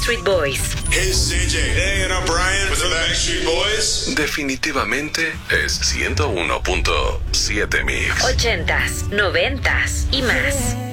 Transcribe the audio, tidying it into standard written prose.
Backstreet Boys. Hey, it's CJ. Hey, and I'm Brian with the Backstreet Boys. Definitivamente es 101.7 Mix. 80s, 90s y más.